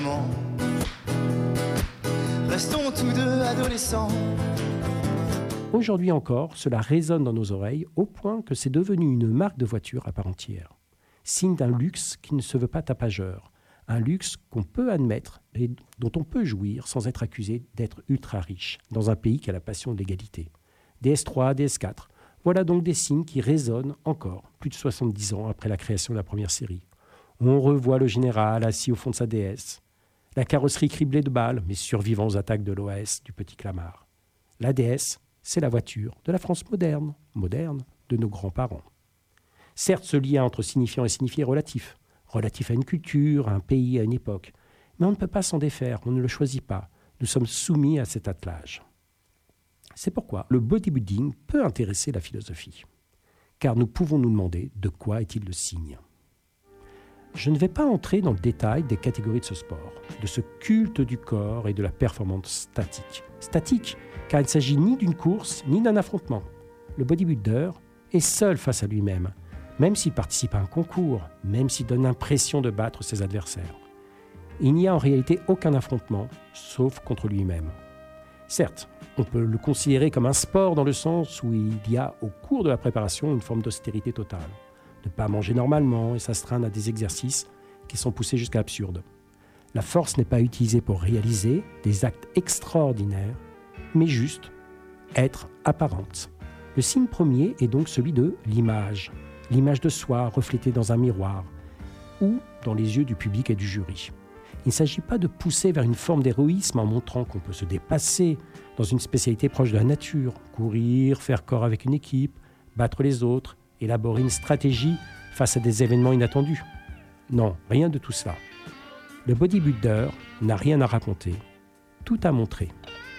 moment. Restons tous deux adolescents. Aujourd'hui encore, cela résonne dans nos oreilles au point que c'est devenu une marque de voiture à part entière. Signe d'un luxe qui ne se veut pas tapageur. Un luxe qu'on peut admettre et dont on peut jouir sans être accusé d'être ultra riche dans un pays qui a la passion de l'égalité. DS3, DS4, voilà donc des signes qui résonnent encore, plus de 70 ans après la création de la première série. On revoit le général assis au fond de sa DS, la carrosserie criblée de balles, mais survivant aux attaques de l'OS du petit Clamart. La DS, c'est la voiture de la France moderne de nos grands-parents. Certes, ce lien entre signifiant et signifié est relatif à une culture, à un pays, à une époque. Mais on ne peut pas s'en défaire, on ne le choisit pas. Nous sommes soumis à cet attelage. C'est pourquoi le bodybuilding peut intéresser la philosophie. Car nous pouvons nous demander de quoi est-il le signe. Je ne vais pas entrer dans le détail des catégories de ce sport, de ce culte du corps et de la performance statique. Statique, car il ne s'agit ni d'une course, ni d'un affrontement. Le bodybuilder est seul face à lui-même, même s'il participe à un concours, même s'il donne l'impression de battre ses adversaires. Il n'y a en réalité aucun affrontement, sauf contre lui-même. Certes, on peut le considérer comme un sport dans le sens où il y a au cours de la préparation une forme d'austérité totale. Ne pas manger normalement et s'astreindre à des exercices qui sont poussés jusqu'à l'absurde. La force n'est pas utilisée pour réaliser des actes extraordinaires, mais juste être apparente. Le signe premier est donc celui de l'image de soi reflétée dans un miroir ou dans les yeux du public et du jury. Il ne s'agit pas de pousser vers une forme d'héroïsme en montrant qu'on peut se dépasser dans une spécialité proche de la nature, courir, faire corps avec une équipe, battre les autres, élaborer une stratégie face à des événements inattendus. Non, rien de tout cela. Le bodybuilder n'a rien à raconter, tout à montrer.